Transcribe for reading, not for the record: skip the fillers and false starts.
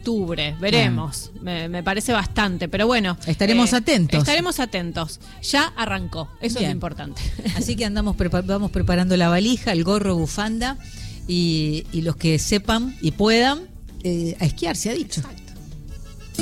octubre, veremos. Me parece bastante, pero bueno. Estaremos atentos. Estaremos atentos. Ya arrancó, eso Bien. es lo importante. Así que vamos preparando la valija, el gorro, bufanda y los que sepan y puedan a esquiar, se ha dicho. Exacto.